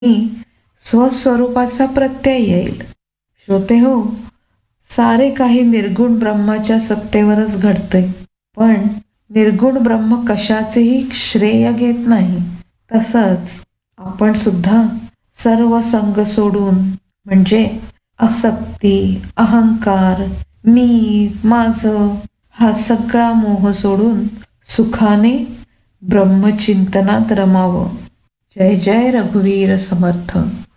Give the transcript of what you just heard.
स्वस्वरूपाचा प्रत्यय येईल. श्रोते हो, सारे काही निर्गुण ब्रह्माच्या सत्तेवरच घडते. पण निर्गुण ब्रह्म कशाचेही श्रेय घेत नाही. तसंच आपण सुद्धा सर्व संग सोडून, म्हणजे आसक्ती, अहंकार, मी, माझं हा सगळा मोह सोडून सुखाने ब्रह्मचिंतनात रमावं. जय जय रघुवीर समर्थ.